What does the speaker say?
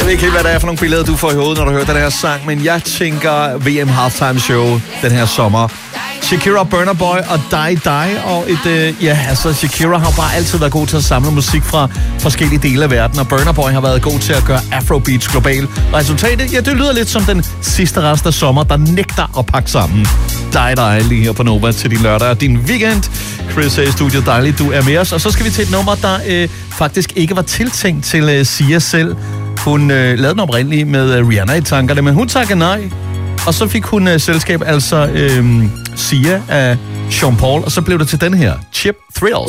ved ikke helt, hvad det er for nogle billeder, du får i hovedet, når du hører den her sang, men jeg tænker VM Halftime Show den her sommer. Shakira, Burna Boy og Die Die, og Shakira har bare altid været god til at samle musik fra forskellige dele af verden, og Burna Boy har været god til at gøre Afrobeats global. Og resultatet, det lyder lidt som den sidste rest af sommer, der nægter at pakke sammen. Die Die lige her på Nova til din lørdag og din weekend. Chris er i studiet, dejligt, du er med os. Og så skal vi til et nummer, der faktisk ikke var tiltænkt til Sia selv. Hun lavede den oprindeligt med Rihanna i tankerne, men hun takkede nej. Og så fik hun selskab, altså Sia af Sean Paul, og så blev det til den her, Chip Thrill.